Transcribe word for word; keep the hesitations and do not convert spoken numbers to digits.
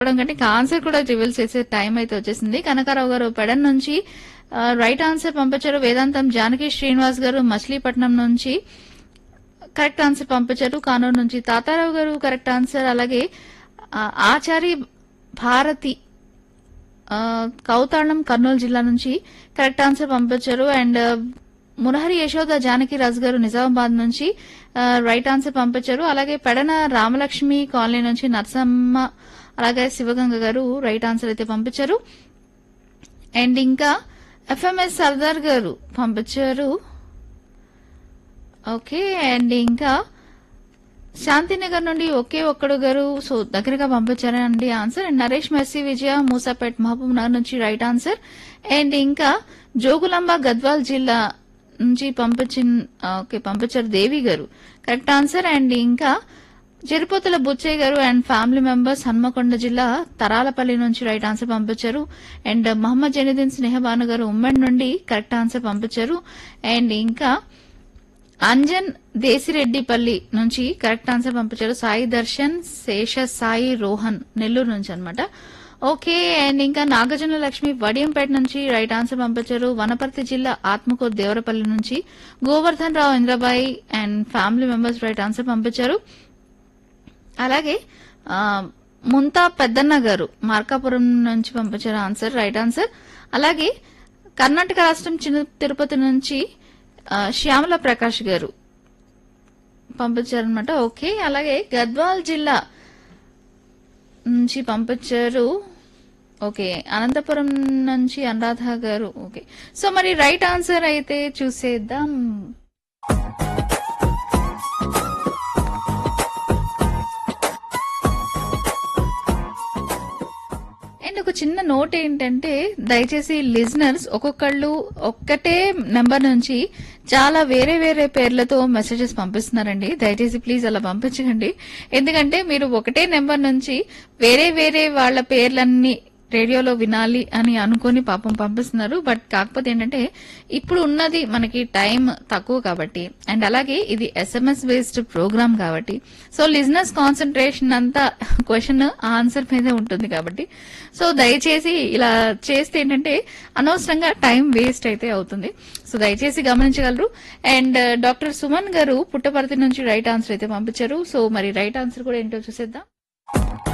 చెప్పడం కంటే ఇంకా ఆన్సర్ కూడా రివీల్ చేసే టైం అయితే వచ్చేసింది. కనకారావు గారు పెడన్ నుంచి రైట్ ఆన్సర్ పంపించారు. వేదాంతం జానకి శ్రీనివాస్ గారు మచిలీపట్నం నుంచి కరెక్ట్ ఆన్సర్ పంపించారు. కానూరు నుంచి తాతారావు గారు కరెక్ట్ ఆన్సర్. అలాగే ఆ, ఆచారి భారతి ఆ, కౌతాళం కర్నూలు జిల్లా నుంచి కరెక్ట్ ఆన్సర్ పంపించారు. అండ్ మునహరి యశోద జానకి రాజు గారు నిజామాబాద్ నుంచి ఆ, రైట్ ఆన్సర్ పంపించారు. అలాగే పెడన రామలక్ష్మి కాలనీ నుంచి నరసమ్మ అలాగే శివగంగ గారు రైట్ ఆన్సర్ అయితే పంపించారు. అండ్ ఇంకా ఎఫ్ఎంఎస్ సర్దార్ గారు పంపించారు. ఓకే. అండ్ ఇంకా శాంతినగర్ నుండి ఒకే ఒక్కడు గారు సో దగ్గరగా పంపించారండి ఆన్సర్. అండ్ నరేష్ మెర్సీ విజయ మూసాపేట్ మహబూబ్ నగర్ నుంచి రైట్ ఆన్సర్. అండ్ ఇంకా జోగులాంబ గద్వాల్ జిల్లా నుంచి పంపించిన ఓకే పంపించారు దేవి గారు కరెక్ట్ ఆన్సర్. అండ్ ఇంకా జరిపోతుల బుచ్చయ్య గారు అండ్ ఫ్యామిలీ మెంబర్స్ హన్మకొండ జిల్లా తరాలపల్లి నుంచి రైట్ ఆన్సర్ పంపించారు. అండ్ మహమ్మద్ జనీద్దీన్ స్నేహబాను గారు ఉమ్మడి నుండి కరెక్ట్ ఆన్సర్ పంపించారు. అండ్ ఇంకా అంజన్ దేశిరెడ్డిపల్లి నుంచి కరెక్ట్ ఆన్సర్ పంపించారు. సాయి దర్శన్ శేష సాయి రోహన్ నెల్లూరు నుంచి అన్నమాట. ఓకే. అండ్ ఇంకా నాగార్జున లక్ష్మి వడియంపేట నుంచి రైట్ ఆన్సర్ పంపించారు. వనపర్తి జిల్లా ఆత్మకూరు దేవరపల్లి నుంచి గోవర్ధన్ రావు Indrabai and family members right answer పంపించారు. అలాగే ఆ, ముంతా పెద్దన్న గారు మార్కాపురం నుంచి పంపించారు ఆన్సర్ రైట్ ఆన్సర్. అలాగే కర్ణాటక రాష్ట్రం చిన్న తిరుపతి నుంచి ఆ, శ్యామల ప్రకాష్ గారు పంపించారనమాట. ఓకే. అలాగే గద్వాల్ జిల్లా నుంచి పంపించారు. ఓకే. అనంతపురం నుంచి అనురాధ గారు. ఓకే. సో మరి రైట్ ఆన్సర్ అయితే చూసేద్దాం. అండ్ ఒక చిన్న నోట్ ఏంటంటే దయచేసి లిజనర్స్ ఒక్కొక్కళ్ళు ఒక్కటే నెంబర్ నుంచి చాలా వేరే వేరే పేర్లతో మెసేజెస్ పంపిస్తున్నారండి. దయచేసి ప్లీజ్ అలా పంపించకండి. ఎందుకంటే మీరు ఒకటే నెంబర్ నుంచి వేరే వేరే వాళ్ళ పేర్లన్నీ రేడియోలో వినాలి అని అనుకుని పాపం పంపిస్తున్నారు. బట్ కాకపోతే ఏంటంటే ఇప్పుడు ఉన్నది మనకి టైం తక్కువ కాబట్టి అండ్ అలాగే ఇది ఎస్ఎంఎస్ బేస్డ్ ప్రోగ్రామ్ కాబట్టి సో లిజనర్స్ కాన్సన్ట్రేషన్ అంతా క్వశ్చన్ ఆన్సర్ మీదే ఉంటుంది కాబట్టి సో దయచేసి ఇలా చేస్తే ఏంటంటే అనవసరంగా టైం వేస్ట్ అయితే అవుతుంది. సో దయచేసి గమనించగలరు. అండ్ డాక్టర్ సుమన్ గారు పుట్టపర్తి నుంచి రైట్ ఆన్సర్ అయితే పంపించారు. సో మరి రైట్ ఆన్సర్ కూడా ఏంటో చూసేద్దాం.